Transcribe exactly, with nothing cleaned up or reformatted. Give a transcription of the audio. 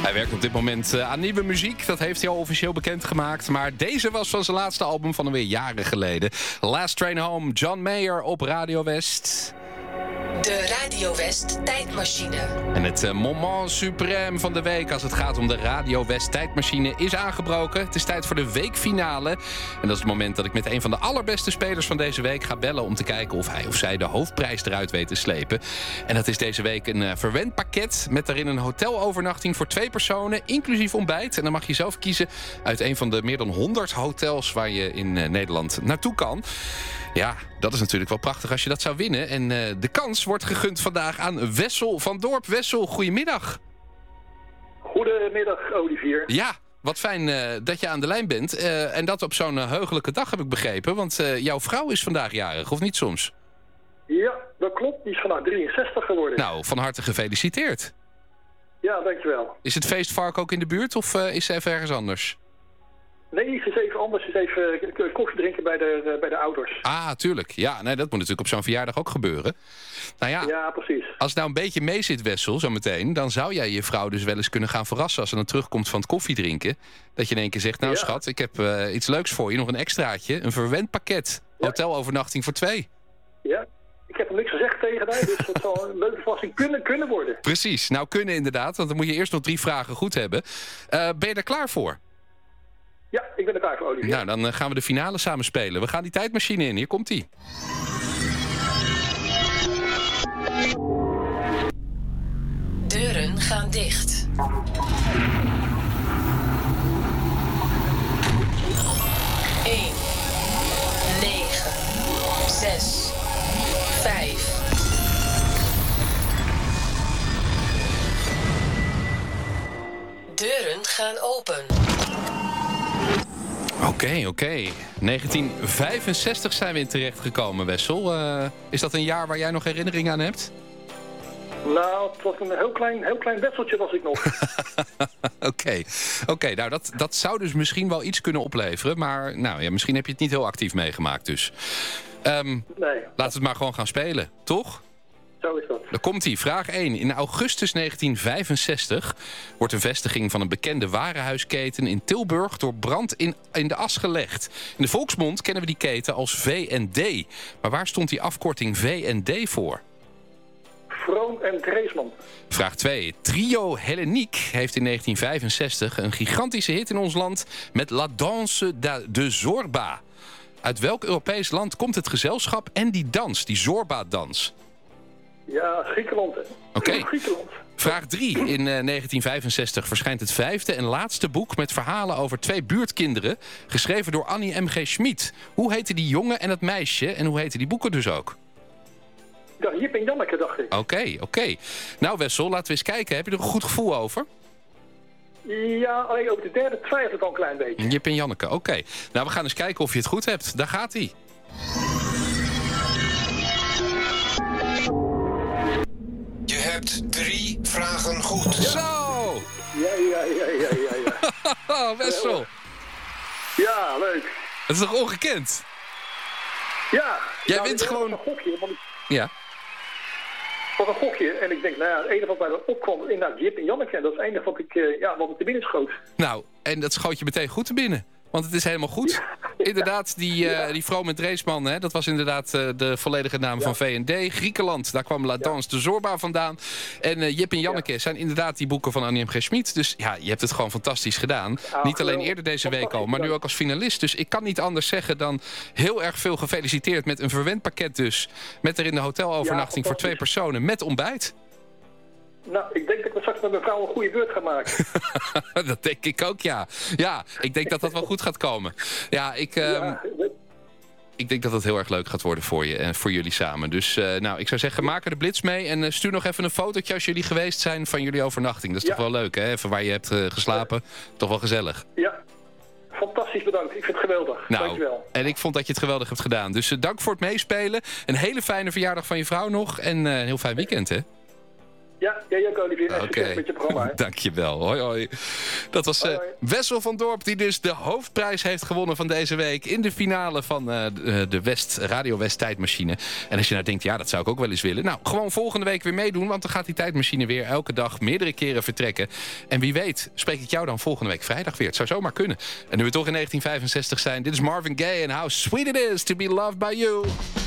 Hij werkt op dit moment uh, aan nieuwe muziek. Dat heeft hij al officieel bekendgemaakt. Maar deze was van zijn laatste album van alweer jaren geleden. Last Train Home, John Mayer op Radio West. De Radio West tijdmachine. En het uh, moment suprême van de week als het gaat om de Radio West tijdmachine is aangebroken. Het is tijd voor de weekfinale. En dat is het moment dat ik met een van de allerbeste spelers van deze week ga bellen om te kijken of hij of zij de hoofdprijs eruit weet te slepen. En dat is deze week een uh, verwend pakket met daarin een hotelovernachting voor twee personen, inclusief ontbijt. En dan mag je zelf kiezen uit een van de meer dan honderd hotels waar je in uh, Nederland naartoe kan. Ja, dat is natuurlijk wel prachtig als je dat zou winnen. En uh, de kans wordt gegund vandaag aan Wessel van Dorp. Wessel, goedemiddag. Goedemiddag, Olivier. Ja, wat fijn uh, dat je aan de lijn bent. Uh, en dat op zo'n uh, heugelijke dag, heb ik begrepen. Want uh, jouw vrouw is vandaag jarig, of niet soms? Ja, dat klopt. Die is vandaag drieënzestig geworden. Nou, van harte gefeliciteerd. Ja, dankjewel. Is het feestvark ook in de buurt of uh, is ze even ergens anders? Nee, ze is even anders. Ze is even koffie drinken bij de, bij de ouders. Ah, tuurlijk. Ja, nee, dat moet natuurlijk op zo'n verjaardag ook gebeuren. Nou ja, ja, precies. Als het nou een beetje mee zit, Wessel, zometeen, dan zou jij je vrouw dus wel eens kunnen gaan verrassen als ze dan terugkomt van het koffiedrinken. Dat je in één keer zegt, nou ja. Schat, ik heb uh, iets leuks voor je. Nog een extraatje. Een verwend pakket. Ja. Hotelovernachting voor twee. Ja. Ik heb hem niks gezegd tegen mij, dus het zal een leuke verrassing kunnen, kunnen worden. Precies. Nou, kunnen inderdaad, want dan moet je eerst nog drie vragen goed hebben. Uh, ben je er klaar voor? Ja, ik ben er klaar voor, Olivier. Nou, dan uh, gaan we de finale samen spelen. We gaan die tijdmachine in. Hier komt-ie. Deuren gaan dicht. één, negen, zes, vijf. Deuren gaan open. Oké, okay, oké. Okay. negentien vijfenzestig zijn we in terecht gekomen, Wessel. Uh, is dat een jaar waar jij nog herinnering aan hebt? Nou, het was een heel klein, heel klein wesseltje was ik nog. Oké, okay. okay, nou dat, dat zou dus misschien wel iets kunnen opleveren. Maar nou, ja, misschien heb je het niet heel actief meegemaakt dus. Um, nee. Laten we het maar gewoon gaan spelen, toch? Zo is dat. Dan komt-ie. Vraag één. In augustus negentien vijfenzestig wordt een vestiging van een bekende warenhuisketen in Tilburg door brand in, in de as gelegd. In de volksmond kennen we die keten als V en D. Maar waar stond die afkorting V en D voor? Vroom en Dreesman. Vraag twee. Trio Hellenique heeft in negentien vijfenzestig een gigantische hit in ons land met La Danse de Zorba. Uit welk Europees land komt het gezelschap en die dans, die Zorba-dans? Ja, Griekenland. Oké. Okay. Griekenland. Vraag drie. In uh, negentien vijfenzestig verschijnt het vijfde en laatste boek met verhalen over twee buurtkinderen, geschreven door Annie M G Schmid. Hoe heette die jongen en het meisje en hoe heten die boeken dus ook? Ja, Jip en Janneke, dacht ik. Oké, okay, oké. Okay. Nou Wessel, laten we eens kijken. Heb je er een goed gevoel over? Ja, alleen op de derde twijfel ik al een klein beetje. Jip en Janneke, oké. Okay. Nou, we gaan eens kijken of je het goed hebt. Daar gaat hij. Je hebt drie vragen goed. Ja. Zo! Ja, ja, ja, ja, ja. ja. Oh, Wessel. Ja, leuk. Dat is toch ongekend? Ja. Jij nou, wint gewoon... Een gokje, want ik... Ja. Wat een gokje. En ik denk, nou ja, het enige wat bij me opkwam, inderdaad Jip en Janneke. En dat is het enige wat ik, uh, ja, wat ik te binnen schoot. Nou, en dat schoot je meteen goed te binnen. Want het is helemaal goed. Ja, inderdaad, die, uh, ja. die Vroom en Dreesman, hè, dat was inderdaad uh, de volledige naam ja. van V en D. Griekenland, daar kwam La Danse de Zorba vandaan. En uh, Jip en Janneke ja. zijn inderdaad die boeken van Annie M G Schmid. Dus ja, je hebt het gewoon fantastisch gedaan. Ah, niet alleen eerder deze week al, maar nu ook als finalist. Dus ik kan niet anders zeggen dan heel erg veel gefeliciteerd met een verwend pakket dus. Met erin de hotelovernachting ja, voor twee personen met ontbijt. Nou, ik denk dat ik straks met mijn vrouw een goede beurt ga maken. Dat denk ik ook, ja. Ja, ik denk dat dat wel goed gaat komen. Ja, ik, um, ja, ik denk dat het heel erg leuk gaat worden voor je en voor jullie samen. Dus uh, nou, ik zou zeggen, maak er de blitz mee. En uh, stuur nog even een fotootje als jullie geweest zijn van jullie overnachting. Dat is ja. toch wel leuk, hè? Even waar je hebt uh, geslapen. Ja. Toch wel gezellig. Ja. Fantastisch bedankt. Ik vind het geweldig. Nou, dankjewel. En ik vond dat je het geweldig hebt gedaan. Dus uh, dank voor het meespelen. Een hele fijne verjaardag van je vrouw nog. En uh, een heel fijn weekend, hè? Ja, jij ook, Olivier. En Oké, succes met je programma. Hè. dankjewel. Hoi, hoi. Dat was uh, Hoi, hoi. Wessel van Dorp, die dus de hoofdprijs heeft gewonnen van deze week in de finale van uh, de West, Radio West tijdmachine. En als je nou denkt, ja, dat zou ik ook wel eens willen. Nou, gewoon volgende week weer meedoen, want dan gaat die tijdmachine weer elke dag meerdere keren vertrekken. En wie weet, spreek ik jou dan volgende week vrijdag weer. Het zou zomaar kunnen. En nu we toch in negentien vijfenzestig zijn, dit is Marvin Gaye en How Sweet It Is to Be Loved By You.